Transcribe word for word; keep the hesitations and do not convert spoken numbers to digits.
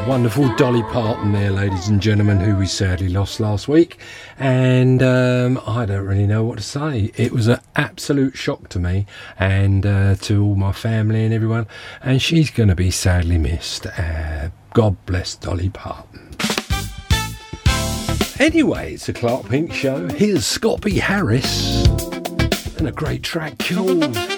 Wonderful Dolly Parton there, ladies and gentlemen, who we sadly lost last week. And um, I don't really know what to say. It was an absolute shock to me and uh, to all my family and everyone. And she's going to be sadly missed. Uh, God bless Dolly Parton. Anyway, it's a Clark Pink show. Here's Scott B. Harris and a great track called